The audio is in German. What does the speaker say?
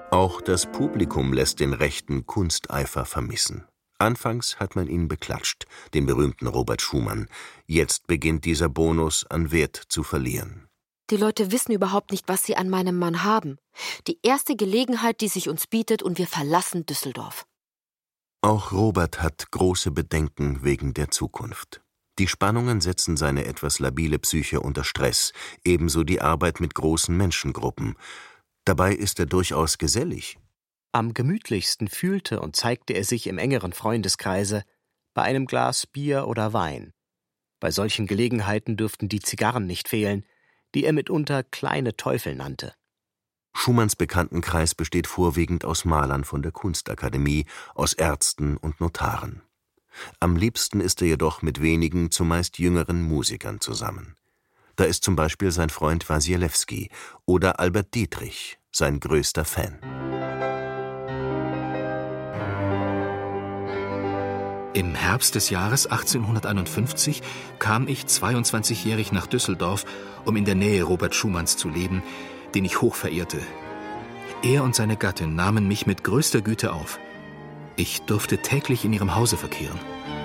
Auch das Publikum lässt den rechten Kunsteifer vermissen. Anfangs hat man ihn beklatscht, den berühmten Robert Schumann. Jetzt beginnt dieser Bonus an Wert zu verlieren. Die Leute wissen überhaupt nicht, was sie an meinem Mann haben. Die erste Gelegenheit, die sich uns bietet, und wir verlassen Düsseldorf. Auch Robert hat große Bedenken wegen der Zukunft. Die Spannungen setzen seine etwas labile Psyche unter Stress, ebenso die Arbeit mit großen Menschengruppen. Dabei ist er durchaus gesellig. Am gemütlichsten fühlte und zeigte er sich im engeren Freundeskreise bei einem Glas Bier oder Wein. Bei solchen Gelegenheiten dürften die Zigarren nicht fehlen, die er mitunter kleine Teufel nannte. Schumanns Bekanntenkreis besteht vorwiegend aus Malern von der Kunstakademie, aus Ärzten und Notaren. Am liebsten ist er jedoch mit wenigen, zumeist jüngeren Musikern zusammen. Da ist zum Beispiel sein Freund Wasilewski oder Albert Dietrich, sein größter Fan. Im Herbst des Jahres 1851 kam ich 22-jährig nach Düsseldorf, um in der Nähe Robert Schumanns zu leben, den ich hoch verehrte. Er und seine Gattin nahmen mich mit größter Güte auf. Ich durfte täglich in ihrem Hause verkehren.